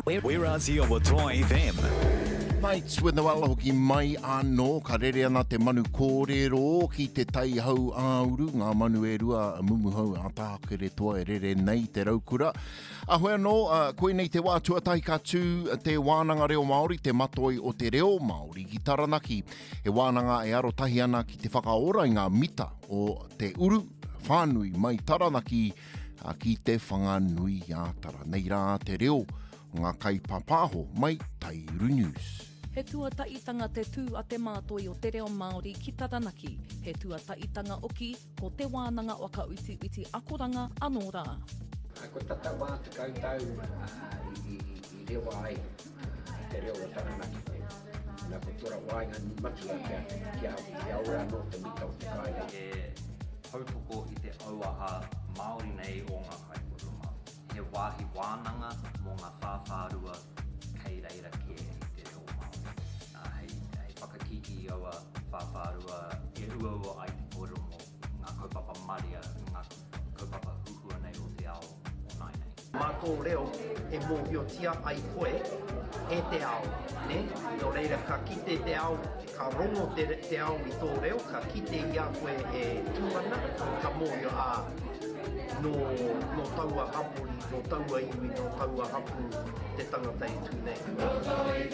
We're Aussie o Troy FM. Mates, with the wala hoki mai anō, ka rere ana te manu kōrero ki te tai hau āuru, ngā manu e rua mumu hau a tākere toa e rere nei te raukura. Ahoe anō, koe nei te wā tuatahi ka tū te wānanga reo Māori, te matoi o te reo Māori ki Taranaki. He wānanga e arotahi ana ki te whakaora i ngā mita o te uru whānui mai Taranaki ki te whanganui ātara. Nei rā te reo ngā kai pāpāho mai Taiuru News. He tuataitanga te tū a te mātoi o te reo Māori ki Taranaki. He tuataitanga oki ko te wānanga waka uti akoranga anō rā. Ko tata wā te kautau i rewa ai, te reo o Taranaki. Nā ko tora wāinga ni matua kia aura no te mita o te kaia. He haupoko i te auaha Māori nei o ngā kaipuruma. He wāhi wānanga mō ngā whāwhārua kei reira ke i te reo Māori. Hei whakakiki aua whāwhārua e ua ai te kōrero mō ngā kaupapa maria, ngā kaupapa huhua nei o te ao o nai nei. Mātou reo e mōhiotia ai koe e te ao, ne? Nō reira ka kite te ao, ka rongo te ao i tō reo, ka kite ia koe e tūana, ka mōhio a no taua hapuri, no taua iwi, no taua hapu te tangata i tū nei.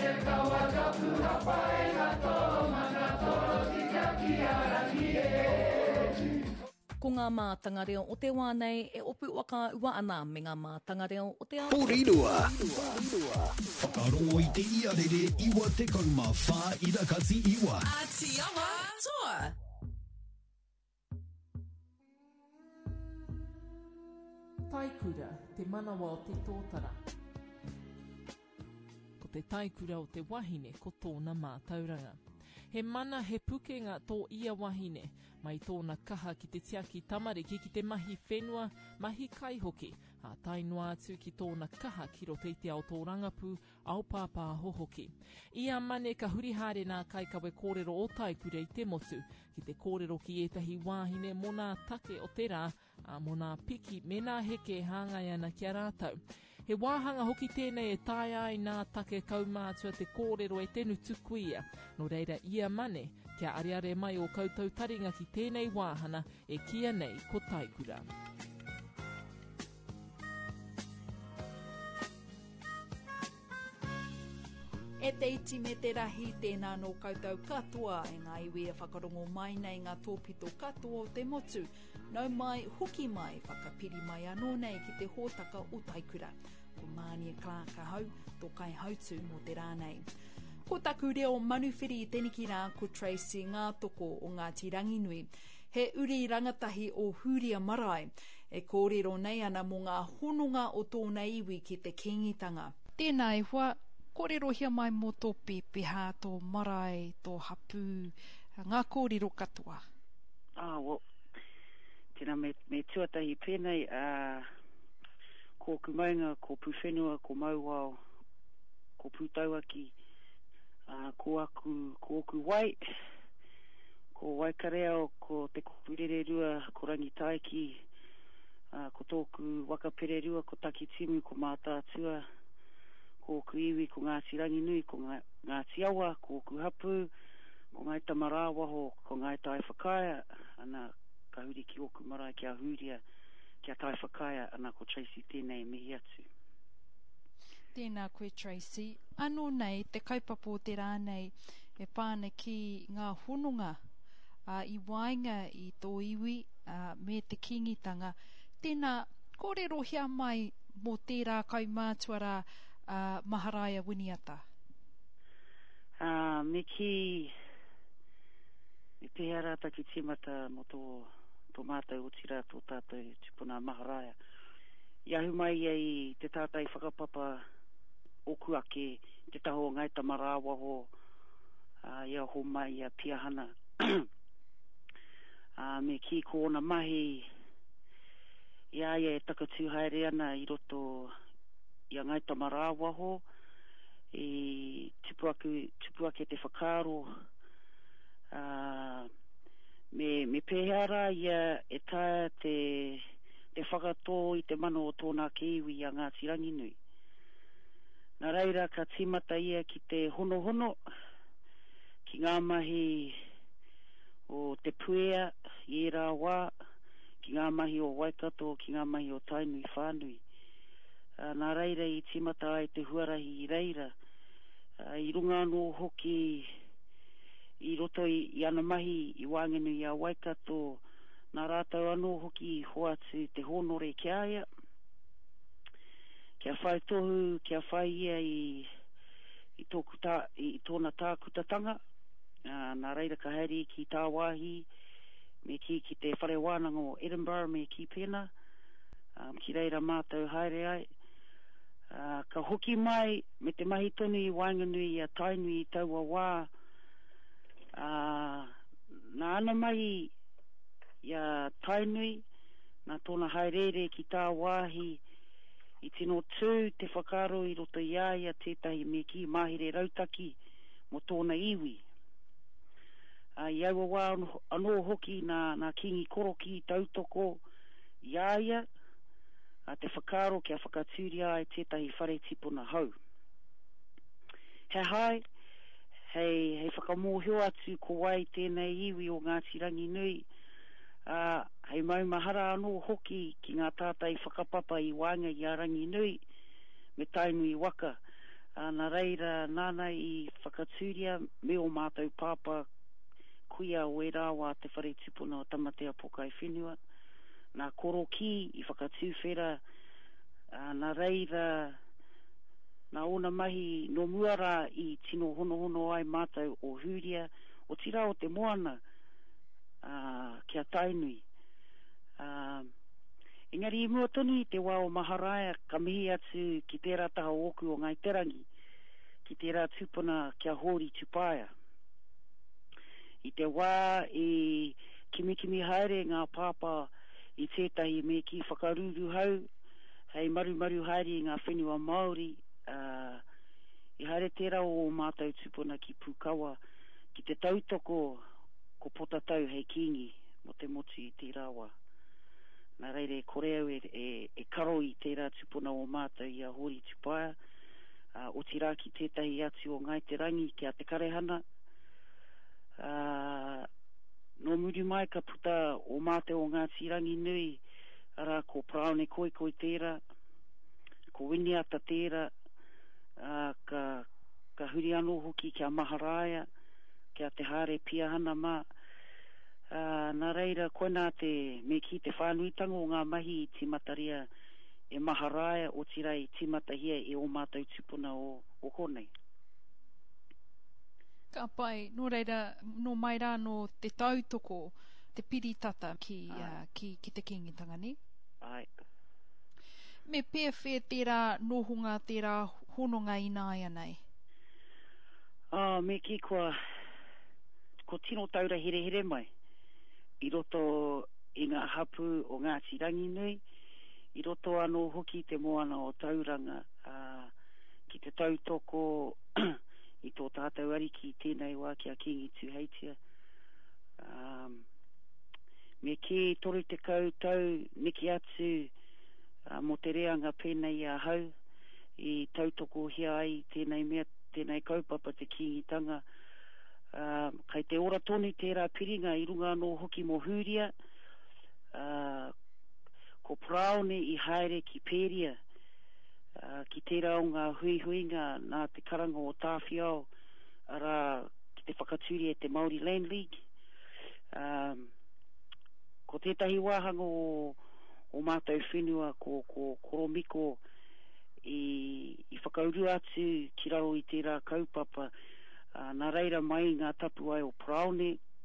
Ko ngā mātanga reo o te wānei e opu waka ua ana me ngā mātanga reo o te ao. Porirua. Whakarongo i te iarere iwa te kauma whā irakati iwa. Atiawa toa. Taikura, te manawa o te tōtara. Ko te taikura o te wahine ko tōna mātauranga. He mana he pukenga tō ia wahine, mai tōna kaha ki te tiaki tamariki ki te mahi whenua, mahi kaihoki, a tainua atu ki tōna kaha ki roto i te ao tō rangapu, au pāpā hohoki. Ia mane ka hurihare nā kaikawe kōrero o taikura i te motu, ki te kōrero ki etahi wāhine mō nā take o te rā, a mō nā piki me nā heke hāngai ana kia rātau. He wāhanga hoki tēnei e tae ai nā take kaumātua te kōrero e tenu tukuia, no reira ia mane, kia ariare mai o koutou taringa ki tēnei wāhana e kia nei ko taikura. E te iti me te rahi tēnā no koutou katoa e ngā iwi e whakarongo mai nei ngā tōpito katoa o te motu. Nau mai, huki mai, whakapiri mai anō nei ki te hōtaka o taikura. Ko Mānia Clarka hau, tō kai hautu mō te rānei. Ko taku reo manuwhiri i teniki rā ko Tracy ngā toko o Ngāti Ranginui. He uri rangatahi o Huria Marae, e kōrero nei ana mō ngā hononga o tōna iwi ki te kingitanga. Tēnā e hua, kōrero hia mai mō tō pēpeha, tō marae, tō hapu, ngā kōrero katoa. Tēnā me tuatahi pēnei, ko kumaunga, ko puwhenua, ko mauao, ko pūtauaki, ko oku wai, ko waikareo, ko te kopurere rua, ko rangitaiki, ko tōku wakapere rua, ko takitimu, ko mātātua, ko oku iwi, ko Ngāti Ranginui, ko Ngāti Awa, ko oku hapu, ko ngai tamarawaho, ko ngai tai whakaia, ana ka huri ki oku marae kia huria, kia tai whakaia, ana ko Tracy tēnei mihi atu. Tēnā koe Tracy. Anō nei, te kaupapa o te rānei, e pāna ki ngā hononga i wainga i tō iwi me te kingitanga. Tēnā, kōrero hia mai mō tērā kaumātuara Maharaja Winiata. Me pēhea rāta ki tīmata mo tō mātou o tira tō tātou tupuna Maharaja. Iahu mai ei te tātai whakapapa oku ake, te taho ngai tamarawaho, ia ho mai ia piahana. Me ki kōna mahi, ia e takatū haere ana i roto ia ngai tamarawaho, tupu ake te whakaro, me pēhara ia e tae te whakatō i te mano o tōna ke iwi a Ngāti Ranginui. Nā reira ka timata ia ki te hono, ki ngā mahi o te puea, i rā wā, ki ngā mahi o Waikato, ki ngā mahi o Tainui whānui. Nā reira i timata ai te huarahi i reira. I runga no hoki i roto i ana mahi i wāngenu i a Waikato, nā rātau anō hoki i hoatu te honore kia aia. Kia whai tohu, kia whai ia i tōna tākutatanga. Nā reira ka haere ki tā wāhi, me ki te whare wānanga o Edinburgh, me ki pēnā. Ki reira mātou haere ai. Ka hoki mai, me te mahi tonu i Wainganui i a Tainui i taua wā. Nā ana mahi i a Tainui, nā tōna haerere ki tā wāhi, i tino tū te whakaro i roto i aia tētahi me ki mahire rautaki mo tōna iwi. I aua wā anō hoki nā kingi koroki tautoko i aia, te whakaro kia whakatūri ai tētahi whare tipuna hau. He hai, hei whakamōhio atu ko wai tēnei iwi o Ngāti Rangi Nui, hei maumahara anō hoki ki ngā tātai whakapapa i wānga i a Rangi Nui, me Tainui waka. Nā reira nāna i whakatūria me o mātou pāpa kuia o e rāwā te whare tupuna o Tamatea Pokai Whenua. Nā koro ki i whakatūwhera, nā reira, nā ona mahi no muara i tino hono ai mātou o Huria, o tira o te moana, kia Tainui. Engari i mua tonu i te wā o Maharaea ka mihi atu ki tērā taha oku o Ngaiterangi, ki tērā tupuna kia Hori Tupaia. I te wā i kimi haere ngā pāpā i tētahi me ki whakaruru hau, hei maru haere ngā whenua Māori, i haere tērā o mātou tupuna ki Pukawa, ki te tautoko ko potatau hei kingi mo te motu i tērā wā. Nā reire koreu e karo i tērā tupuna o mātou i a Hori Tupaia, o tira ki tētahi atu o Ngaiterangi ki a te karehana. No muri mai ka puta o mātou o Ngāti Rangi Nui, ara ko praone koe tērā, ko winiata tērā, ka huri anō hoki kia Maharaea, kia te hare pia hana mā. Nā reira koe nā te me ki te whānuitanga o ngā mahi i timataria e Maharaea o tira i timatahia e o mātou tupuna o konei. Ka pai, no reira, no mai rā no te tautoko, te piritata ki te kingitanga ni? Ai. Me pēr whē tērā nohunga, tērā hononga i nāia nei? Me ki ko tino taura here mai. I roto i ngā hapu o Ngāti Rangi Nui, i roto anō hoki te moana o tauranga, ki te tautoko i tō tātou ariki tēnei wā ki a Kingi Tuheitia. Me ki toru te tau niki atu mo te reanga pēnei a hau, i tautoko hia ai tēnei mea, tēnei kaupapa te kingitanga. Kai te ora tonu tērā piringa i runga no hoki mo Huria, ko praone i haere ki Pēria, ki tērā o ngā huihuinga nā te karanga o Tāwhiao, ara ki te whakatūri e te Māori Land League. Ko tētahi wāhanga o mātou whenua, ko koromiko i whakauru atu ki rau i tērā kaupapa, nā reira mai ngā tapu ai o praone,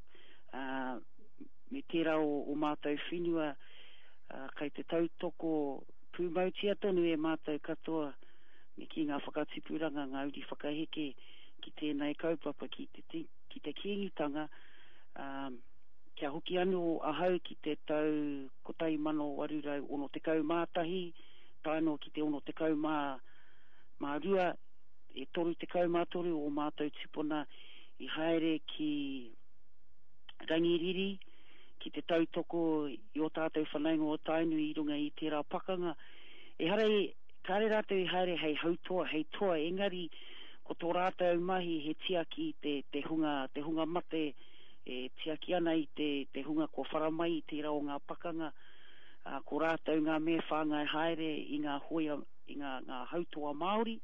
me tērā o mātou whenua, kai te tautoko pūmautia tonu e mātou katoa, me ki ngā whakatipuranga, ngā uri whakaheke ki tēnei kaupapa ki te kingitanga, kia hoki anu ahau ki te tau kotai mano warurau ono te kau mātahi, tāno ki te ono te kau mā rua, e toru te kau mātoru o mātou tupuna i haere ki Rangiriri, ki te tautoko i o tātou whanaingo o Tainui i runga i tērā pakanga. E hare kāre rātou I haere hei hautoa, hei toa, engari ko tō rātou mahi he tiaki te hunga mate, tiaki ana I te hunga ko wharamai I tērā o ngā pakanga, ko rātou ngā mea whāngai haere I ngā hoia, I ngā hautoa Māori.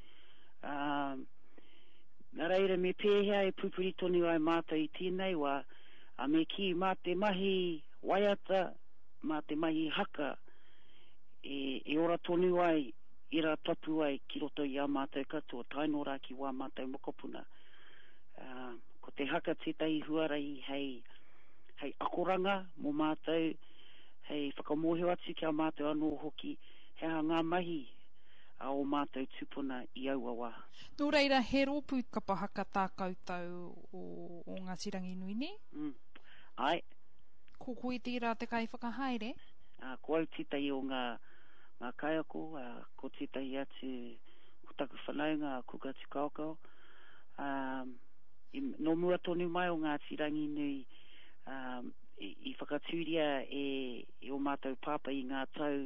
Nā reira me pēhea pupuri tonu ai mātou I tēnei wā, me ki mā te mahi waiata, mā te mahi haka, e ora tonu ai, I rā tapu ai ki roto I a mātou katoa, taino rā ki wā mātou mokopuna. Ko te haka tētai huarai hei akoranga mō mātou, hei whakamoheo atu ki a mātou anō hoki, hea ngā mahi o mātou tupuna I aua wā. Nō reira, he rōpū kapahaka tā koutou o Ngāti Ranginui, ne? Ai. Ko koe tērā te kai whakahaere? Ko au tētai o ngā kaiako, ko tētai atu kutaku whanau ngā kuka tu kaukau. No mua tonu mai o Ngāti Ranginui, I whakatūria e o mātou pāpa I ngā tau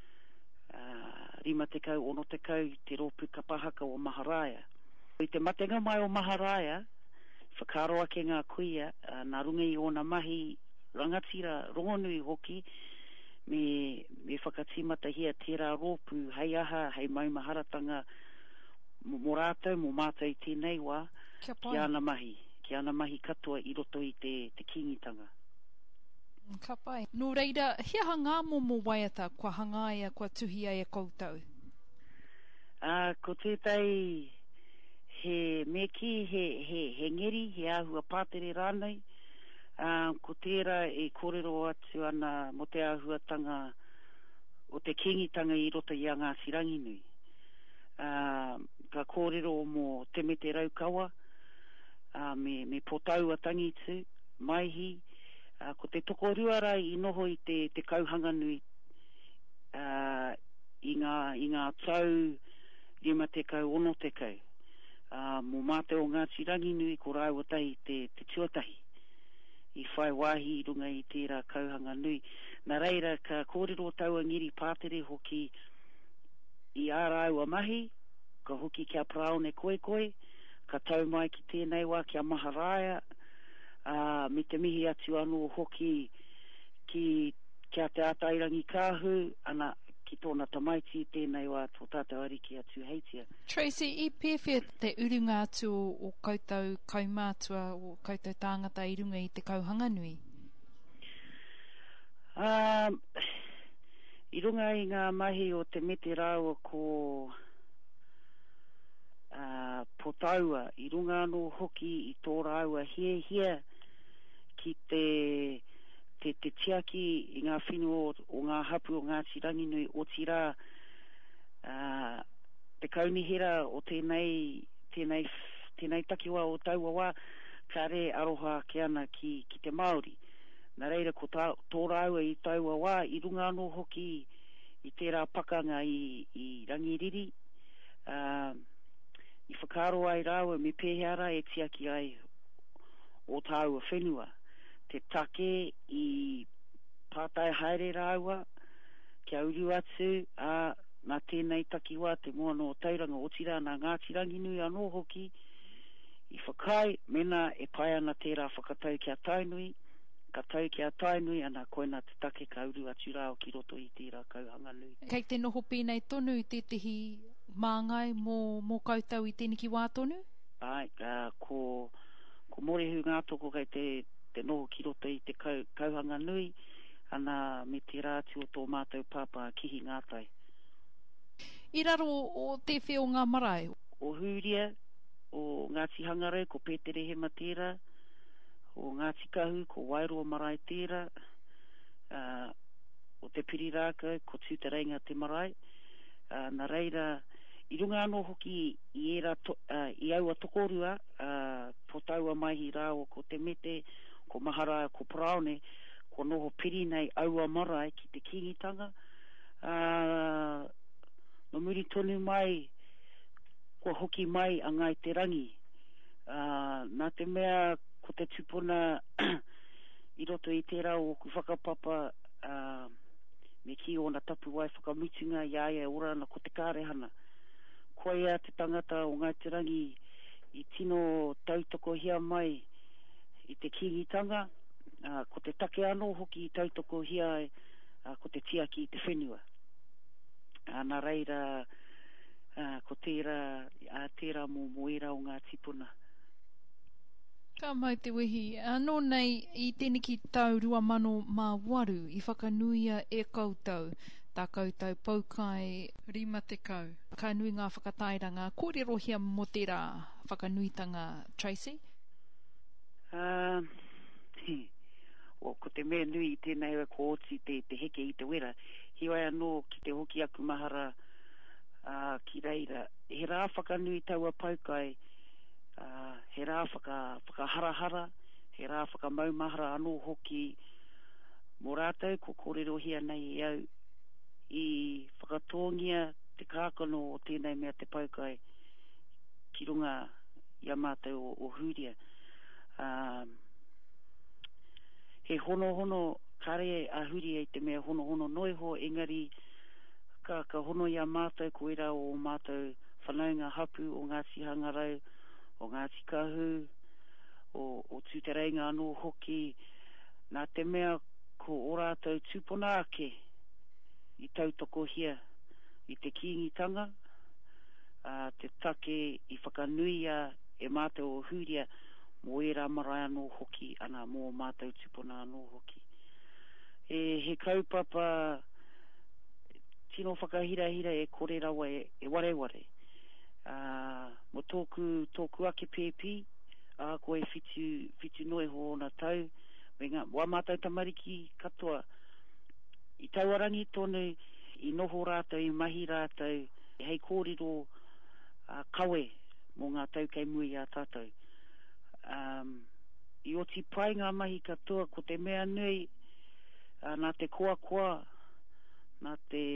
5 tekau, 6 tekau, te rōpū kapahaka o Maharaja. I te matenga mai o Maharaja, whakaro ake ngā kuia, nā runga I ona mahi rangatira rongonui hoki, me whakatimata hia tērā rōpū, hei aha, hei maumaharatanga, mō rātou, mō mātou I tēnei wā, ki ana mahi katoa I roto I te kingitanga. Ka pai. Nō reira, hea hanga mō waiata, kua hangaia, kua tuhi ai koutou? Ko tētai, he meki, he ngeri, he āhua pātere rānei, ko tērā e kōrero atu ana mo te āhuatanga o te kingitanga I roto I a Ngāti Ranginui. Ka kōrero mō te me te raukawa, me potau atangitu, maihi, ko te tokorua I noho I te kauhanga nui I ngā tau 5 tekau, 6 tekau. Mō mātou o Ngāti Ranginui ko rāuatai te tuatahi. I whai wāhi I runga I tērā kauhanga nui. Nā reira ka kōrero taua ngiri pātere hoki I ārāua mahi, ka hoki kia praone koe, ka tau mai ki tēnei wā kia Maharaja, me te mihi atu anō hoki kia te atairangi kāhu, ana ki tōna tamaiti tēnei wā tō tātou ariki atu heitia. Tracy, I pēwhia te urunga atu o koutou kaumātua, o koutou tāngata I runga I te kauhanga nui? I runga I ngā mahi o te mete rāua ko potaua, I runga anō hoki I tō rāua hia ki te tiaki I ngā whenua o ngā hapu o Ngāti Ranginui o tira te kaunihera o tēnei takiwa o taua wā ka re aroha ke ana ki te Māori. Nā reira ko tō rāua I taua wā I runga anō hoki I tērā pakanga I rangiriri. I whakaro ai rāua me pēhara e tiaki ai o taua whenua. Te take I pātai haere rāua, kia uru atu, nā tēnei takiwa, te moana o tauranga o tira nā Ngāti Ranginui anō hoki, I whakai, mena e pai ana tērā whakatau kia tainui, ka tau kia tainui, ana koina te take ka uru atu rāo ki roto I tērā kauhanga nui. Kei te noho pēnei tonu I te tehi māngai mō koutou I tēnei ki wā tonu? Ai, ko morehu ngā toko kei te noho ki roto I te kauhanga nui, ana me te rātu o tō mātou pāpā kihi ngātai. I raro o te wheo ngā marae? O Huria, o Ngāti Hangarau, ko Pētere Hema tērā, o Ngāti Kahu, ko Wairoa Marae tērā, o te Pirirākau, ko Tūtarenga te marae. Nā reira, I runga anō hoki I aua tokorua, potaua maihi rāo ko te mete, ko Maharaja, ko Praone, ko noho piri nei aua marae ki te kingitanga. No muri tonu mai, ko hoki mai a ngai te rangi. Nā te mea ko te tupuna I roto I tērā o ku whakapapa me ki o na tapu wai whakamutinga i aia ora na ko te kārehana. Koe ia te tangata o Ngaitirangi i tino tautoko hia mai i te kingitanga, ko te take anō hoki i tautoko hia ko te tiaki i te whenua. Nā reira, ko tērā mō era o ngā tipuna. Ka mai te wehi, anō nei i tēnei ki tau 2008 i whakanuia e koutou, tā koutou paukai 50. Ka nui ngā whakatairanga, kōrero hia mo tērā whakanuitanga, Tracy? Ko te mea nui i tēnei ko oti te heke i te wera, hiwai anō ki te hoki aku mahara ki reira. He rā whakanui taua paukai, he rā whakaharahara, he rā whakamaumahara anō hoki mō rātou, ko kōrero hia nei e au i whakatōngia te kākano o tēnei mea te paukai ki runga i a mātou o Huria. He hono kare a Huria i te mea hono noiho, engari ka hono i a mātou ko era o mātou whanaunga hapu o Ngāti Hangarau, o Ngāti Kahu, o tūtereinga anō hoki, nā te mea ko o rātou tūpuna ake i tautoko hia, i te kingitanga, te take i whakanuia e mātou o Huria, mō e rā marae anō hoki, ana mō mātou tūpuna anō hoki. He kaupapa, tino whakahirahira e kore rawa e wareware. Mo tōku ake pēpi, ko e whitu noe ho na tau, wenga, wa mātou tamariki katoa, i tauarangi tonu, i noho rātou, i mahi rātou, hei kōrero kawe mō ngā tau kei mui a tātou. I oti pai ngā mahi katoa, ko te mea nui, nā te koa, nā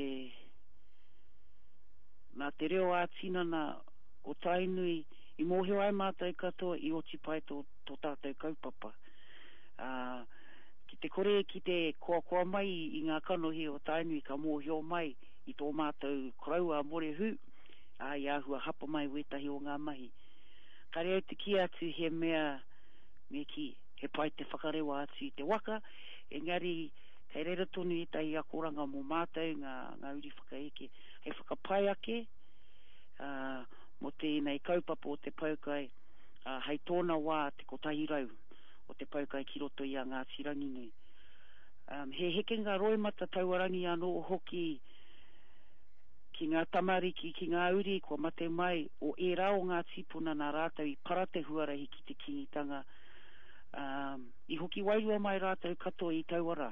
te reo ātinana o tainui, i mōhio ai mātou katoa, i oti pai tō tātou kaupapa. Ki te kore, ki te koa mai i ngā kanohi o tainui, ka mōhio mai i tō mātou koraua morehu, i āhua hapa mai wetahi o ngā mahi. Kare au te ki atu he mea me ki, he pai te whakarewa atu i te waka, engari kei reira tonu i tai akoranga mō mātou ngā uri whakaeke. Hei whakapai ake, mo tēnei kaupapa o te paukai, hei tōna wā te kotahi rau o te paukai ki roto i a Ngāti Ranginui. He hekenga roimata tauarangi anō hoki ki ngā tamariki, ki ngā uri, kua mate mai o e rao ngā tipuna nā rātou i parate huarahi ki te kingitanga. I hoki wairua mai rātou katoa i tauara.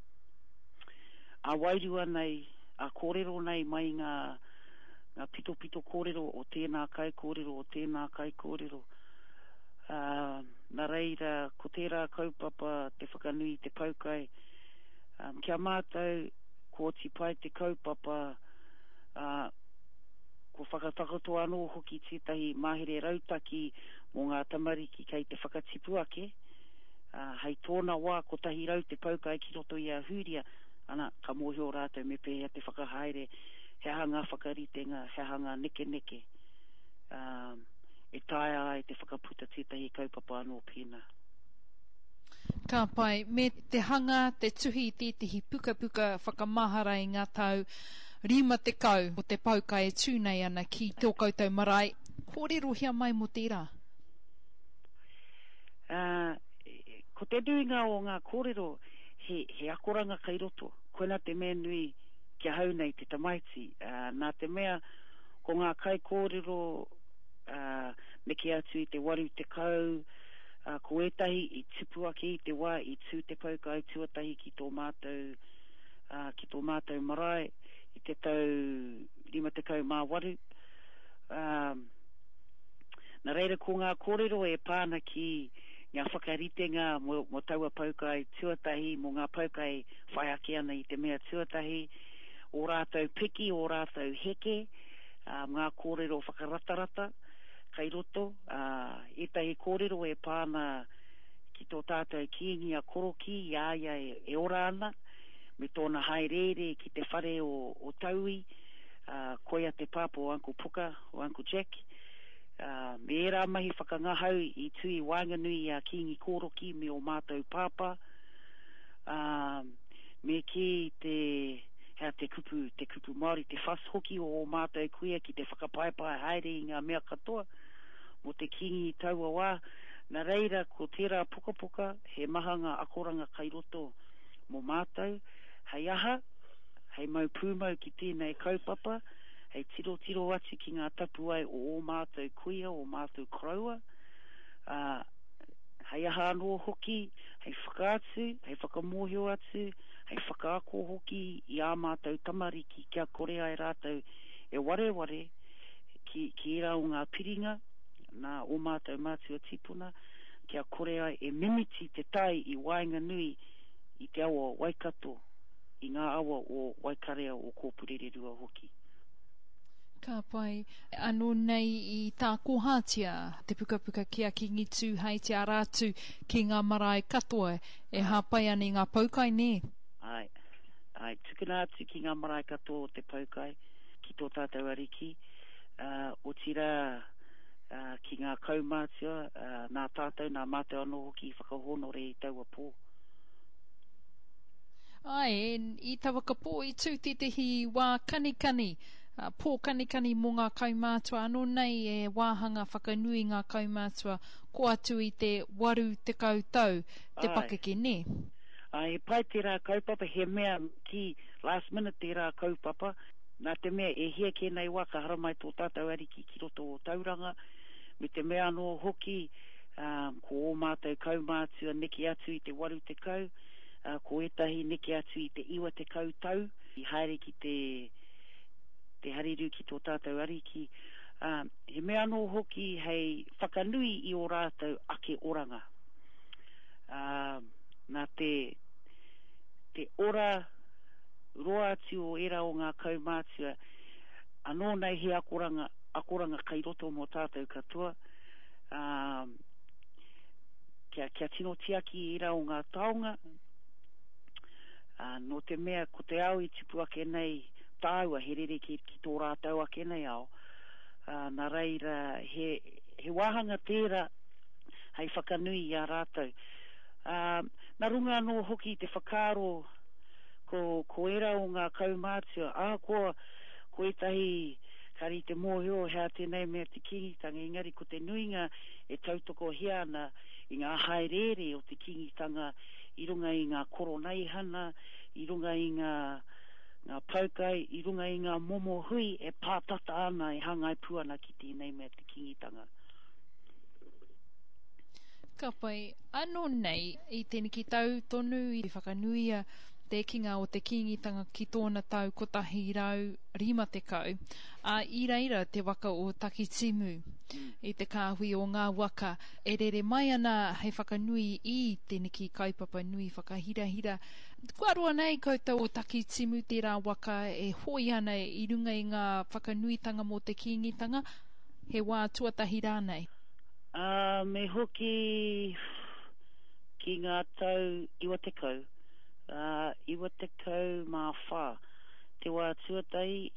A wairua nei, a kōrero nei mai ngā pito kōrero o tēnā kai kōrero, o tēnā kai kōrero. Nā reira, ko tērā kaupapa te whakanui te paukai. Kia mātou, ko ti pai te kaupapa, ko whakatakato anō hoki tētahi mahere rautaki mō ngā tamariki kei te whakatipu ake. Hei tōna wā, ko tahi rau te paukai ki roto i a Huria, ana ka mōhio rātou me pēhea te whakahaere, he hanga whakaritenga, he hanga neke. E tae ai te whakaputa tētahi kaupapa anō pēnā. Ka pai, me te hanga, te tuhi tētahi puka whakamahara i ngā tau 50 o te paukai e tūnei ana ki tō koutou marae. Kōrero hia mai mo tērā? Ko te nuinga o ngā kōrero, he akoranga kai roto. Koina te mea nui kia hau nei te tamaiti. Nā te mea ko ngā kai kōrero me ki atu i te waru te kau, ko etahi i tipu ake i te wā, i tū te paukai tuatahi ki tō mātou marae, i te tau 58. Nā reira ko ngā kōrero e pāna ki ngā whakaritenga mo taua paukai tuatahi, mo ngā paukai whai ake ana i te mea tuatahi, o rātou piki, o rātou heke, ngā kōrero whakaratarata, kai roto, etahi kōrero e pāna ki tō tātou kiingi a koroki, i aia e ora ana, me tōna haerere ki te whare o Taui, koia te pāpo o Uncle Puka, o Uncle Jack. Me era mahi whakangahau i tui Wainganui a Kingi Kōroki me o mātou pāpā. Me ki te kupu Māori, te whashoki o mātou kuia ki te whakapaipai haere i ngā mea katoa, mo te kingi taua wā. Nā reira, ko tērā puka, he mahanga akoranga kai roto mo mātou. Hei aha, hei mau pūmau ki tēnei kaupapa, hei tiro atu ki ngā tapu ai o mātou kuia, o mātou koraua. Hei aha anō hoki, hei whakaatu, hei whakamohio atu, hei whakaako hoki i ā mātou tamariki kia korea e rātou e ware ki era o ngā piringa, nā o mātou mātua tipuna, kia korea e miniti te tai i Wainganui i te awa Waikato, i ngā awa o Waikarea o Kōpurererua hoki. Ka pai, anō nei i tā kohātia, te pukapuka kia Kingi tū hei te arātu ki ngā marae katoa, e hāpai ane ngā paukai ne? Ai, tukuna atu ki ngā marae katoa o te paukai, ki tō tātou ariki, o tira ki ngā kaumātua, nā tātou, nā mātou anō hoki i whakahonore i taua pō. Ai, i tawa ka pō i tū tehi wā kanikani, pō kanikani mō ngā kaumātua, anō nei e wāhanga whakanui ngā kaumātua ko atu i te 80 tau te pakeke ne? Ai, pai tērā kaupapa, he mea ki last minute tērā kaupapa, nā te mea e hia ke nei wā ka haramai tō tātou ariki ki roto o tauranga, me te mea anō hoki, ko o mātou kaumātua neki atu i te 80, ko etahi neki atu i te 90 tau, i haere ki te hariru ki tō tātou ariki. He mea anō hoki hei whakanui i o rātou ake oranga. Nā te ora roa atu o era o ngā kaumātua, anō nei he akoranga kai roto mō tātou katoa, kia tino tiaki era o ngā taonga, no te mea ko te au i tipu ake nei tāua herere ki tō rātou ake nei au, nā reira he wāhanga tērā hei whakanui i a rātou. Nā runga anō hoki te whakaro ko era o ngā kaumātua, ko etahi kari te mōhio hea tēnei mea te kingitanga, engari ko te nuinga e tautoko hiana i ngā haerere o te kingitanga i runga i ngā koroneihana, i runga i ngā paukai, i runga i ngā momo hui e pātata ana e hangai puana ki tēnei mea te kingitanga. Ka pai, anō nei i tēnei ki tau tonu i whakanuia te kinga o te kingitanga ki tōna tau kotahi rau 50, i reira te waka o Takitimu i te kāhui o ngā waka e rere mai ana hei whakanui i tēnei ki kaupapa nui whakahirahira. Kua roa nei koutou o Takitimu tērā waka e hoi ana i runga i ngā whakanuitanga mō te kingitanga, he wā tuatahi rānei. Me hoki ki ngā tau 20, 20 mā whā, te wā tuatai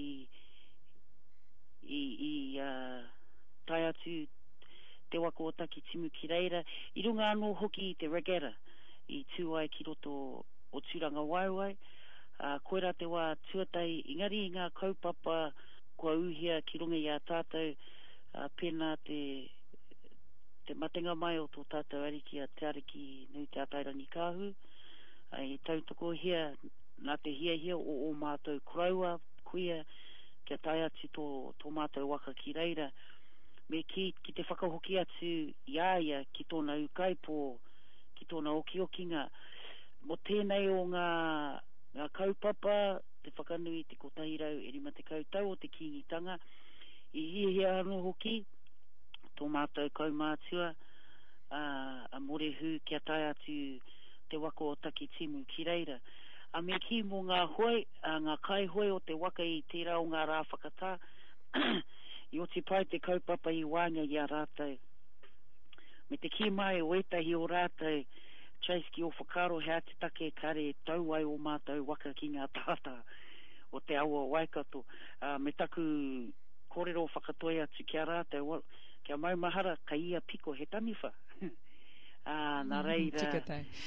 i tai atu te wako o Takitimu ki reira, i runga anō hoki i te regatta, i tūai ki roto o Tūranga Waiwai, koera te wā tuatai, ingari i ngā kaupapa kua uhia ki runga i a tātou, pēnā te matenga mai o tō tātou ariki a te ariki nui te atairangi kāhu, i tautoko hia, nā te hia o mātou koraua, kuia, kia tai atu tō mātou waka ki reira, me ki te whakahoki atu iaia ki tōna ukaipo, ki tōna okiokinga, mo tēnei o ngā kaupapa, te whakanui te kotahirau e 50 tau o te kingitanga, i hia anō hoki, tō mātou kaumātua, a morehu kia tai atu te wako o Takitimu ki reira. A me ki mō ngā hoi, ngā kai hoi o te waka i tērā o ngā rā whakatā, i o te pai te kaupapa i wānga i a rātou. Me te ki mai o etahi o rātou, Trace ki o whakaro hea te take kare tau ai o mātou waka ki ngā tāta o te awa Waikato. Me taku kōrero whakatoe atu kia rātou, kia maumahara ka ia piko he taniwha. Nā reira,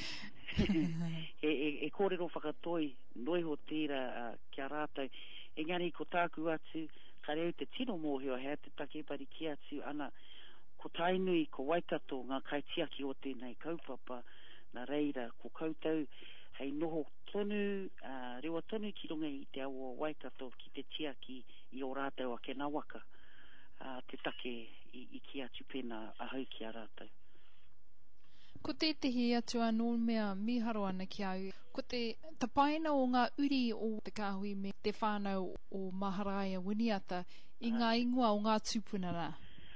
e kōrero whakatoi, noi ho tira kia rātou. Engari ko tāku atu, ka reo te tino mōhio hea te take pari ki atu, ana ko tainui ko Waikato ngā kaitiaki o tēnei kaupapa, nā reira, ko koutou, hei noho tonu, rewa tonu ki runga i te awa Waikato ki te tiaki i o rātou a ke nawaka, te take i ki atu pēnā ahau ki a rātou. Ko tehi atu anō mea miharo ana ki au. Ko te tapaina o ngā uri o te kāhui me te whānau o Maharaia Winiata i ngā ingoa o ngā tūpunara.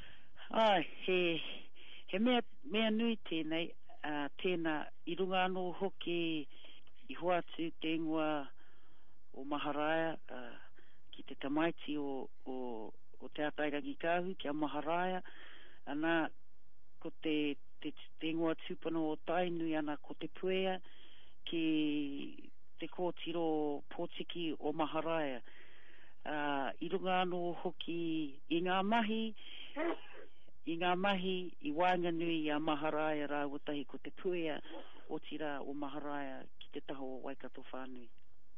He mea nui tēnei, tēnā i runga anō hoki i hoa atu te ingoa o Maharaia, ki te tamaiti o te atairangi kāhu, ki a Maharaia, ana ko te ingoa tūpana o tainui ana ko te puea ki te kōtiro Pōtiki o Maharaia. I runga anō hoki i ngā mahi i Wainganui i a Maharaia rāwatahi ko te puea o tira o Maharaia ki te taho o Waikato whānui.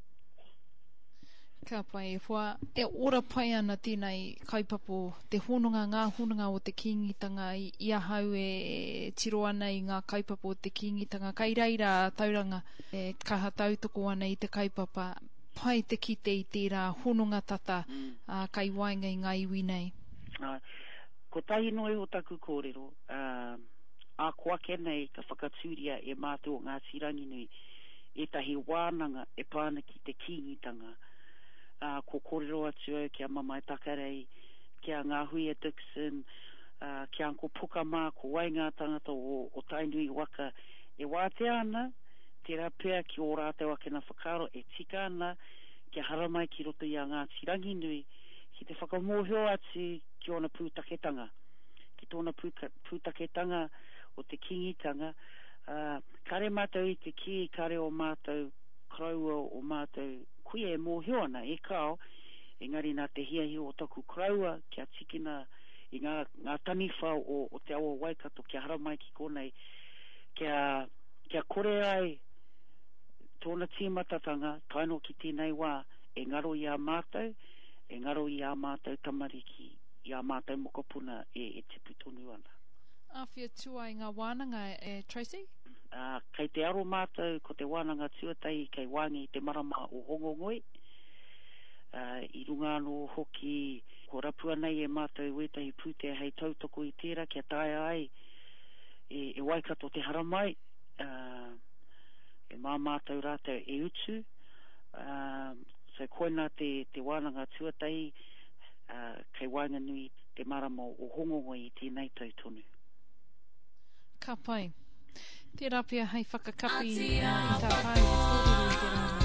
Ka pai e whā, e ora pai ana tēnei kaupapa te hononga, ngā hononga o te kingitanga i ahau e tiro ana i ngā kaupapa o te kingitanga. Kai reira tauranga e kaha tautoko ana i te kaupapa, pai te kite i tērā hononga tata kai wainga i ngā iwi nei. Ko tahi noi o taku kōrero, a koake nei ka whakatūria e mātua ngā sirangi nui, e tahi wānanga e pāna ki te kingitanga. Ko kōrero atu au kia Mamae Takarei, kia ngā hui a Dixon, kia Anko Pukama, ko wainga tangata o tainui waka, e wātea ana, te rapea ki o rātou ake na whakaro, e tika ana, kia haramai ki roto i a ngā tirangi nui, ki te whakamohio atu ki ona pūtaketanga, ki tōna pūtaketanga o te kingitanga, kare mātou i te ki, kare o mātou, kraua o mātou, kuia e mōhio ana e kao, engari nā te hiahi o taku kraua, kia tikina i ngā taniwha o te awa Waikato, kia haramai ki konei, kia kore ai tōna tīmatatanga, taino ki tēnei wā, e ngaro i a mātou, e ngaro i a mātou tamariki, i a mātou mokopuna e tipu tonu ana. Awhia tua i ngā wānanga Tracy? Kei te aro mātou ko te wānanga tuatai kei wāngi te marama o Hongongoi. I runga anō hoki ko rapua nei e mātou wetahi pūtea hei tautoko i tērā kia taia ai e Waikato te haramai. E mā mātou rātou e utu. So koina te wānanga tuatai kei Wainganui te marama o Hongongoi i tēnei tautonu. Ka pai. Te rapia hei whakakapi i tā pai e kōrero i te rana.